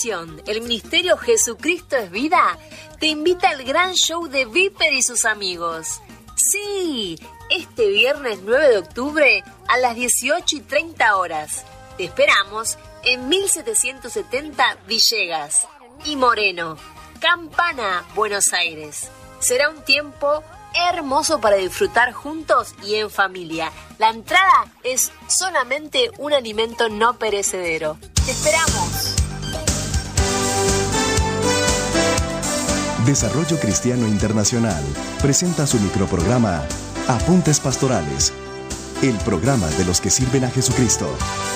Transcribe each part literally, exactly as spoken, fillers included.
continuación, el Ministerio Jesucristo es Vida te invita al gran show de Viper y sus amigos. Sí, este viernes nueve de octubre a las dieciocho y treinta horas. Te esperamos en mil setecientos setenta Villegas y Moreno, Campana, Buenos Aires. Será un tiempo hermoso para disfrutar juntos y en familia. La entrada es solamente un alimento no perecedero. ¡Te esperamos! Desarrollo Cristiano Internacional presenta su microprograma Apuntes Pastorales, el programa de los que sirven a Jesucristo.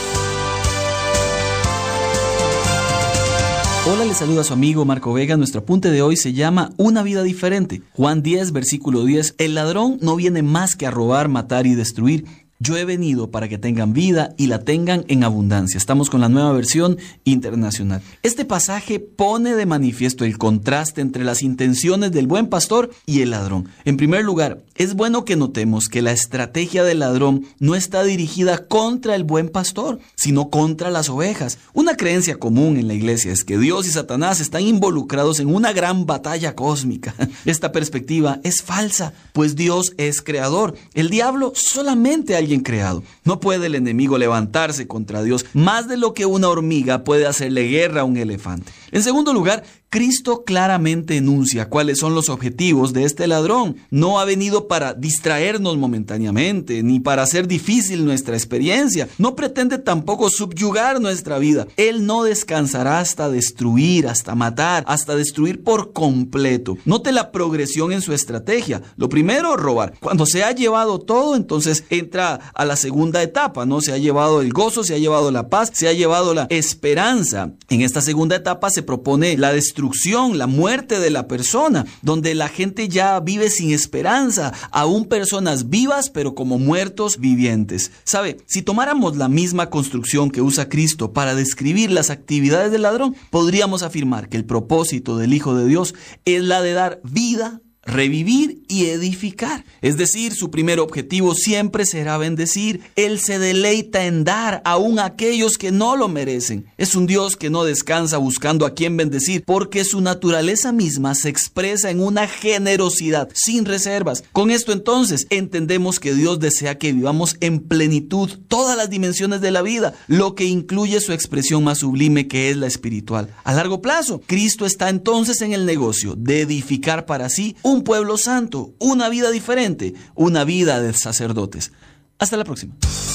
Hola, les saluda su amigo Marco Vega. Nuestro apunte de hoy se llama Una vida diferente. Juan diez, versículo diez. El ladrón no viene más que a robar, matar y destruir. Yo he venido para que tengan vida y la tengan en abundancia. Estamos con la nueva versión internacional. Este pasaje pone de manifiesto el contraste entre las intenciones del buen pastor y el ladrón. En primer lugar, es bueno que notemos que la estrategia del ladrón no está dirigida contra el buen pastor, sino contra las ovejas. Una creencia común en la iglesia es que Dios y Satanás están involucrados en una gran batalla cósmica. Esta perspectiva es falsa, pues Dios es creador. El diablo solamente hay creado. No puede el enemigo levantarse contra Dios más de lo que una hormiga puede hacerle guerra a un elefante. En segundo lugar, Cristo claramente enuncia cuáles son los objetivos de este ladrón. No ha venido para distraernos momentáneamente, ni para hacer difícil nuestra experiencia. No pretende tampoco subyugar nuestra vida. Él no descansará hasta destruir, hasta matar, hasta destruir por completo. Note la progresión en su estrategia. Lo primero, robar. Cuando se ha llevado todo, entonces entra a la segunda etapa, ¿no? Se ha llevado el gozo, se ha llevado la paz, se ha llevado la esperanza. En esta segunda etapa se propone la destrucción. la muerte de la persona, donde la gente ya vive sin esperanza, aún personas vivas, pero como muertos vivientes. ¿Sabe? Si tomáramos la misma construcción que usa Cristo para describir las actividades del ladrón, podríamos afirmar que el propósito del Hijo de Dios es la de dar vida, revivir y edificar. Es decir, su primer objetivo siempre será bendecir. Él se deleita en dar aún a aquellos que no lo merecen. Es un Dios que no descansa buscando a quién bendecir, porque su naturaleza misma se expresa en una generosidad sin reservas. Con esto entonces entendemos que Dios desea que vivamos en plenitud todas las dimensiones de la vida, lo que incluye su expresión más sublime, que es la espiritual. A largo plazo, Cristo está entonces en el negocio de edificar para sí un pueblo santo, una vida diferente, una vida de sacerdotes. Hasta la próxima.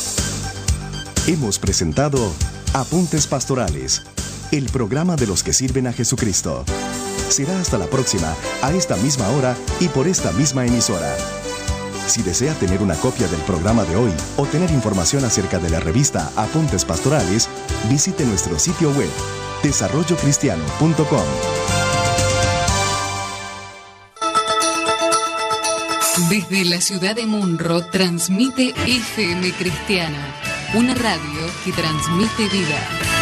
Hemos presentado Apuntes Pastorales, el programa de los que sirven a Jesucristo. Será hasta la próxima, a esta misma hora y por esta misma emisora. Si desea tener una copia del programa de hoy o tener información acerca de la revista Apuntes Pastorales, visite nuestro sitio web, desarrollo cristiano punto com. Desde la ciudad de Munro transmite F M Cristiana, una radio que transmite vida.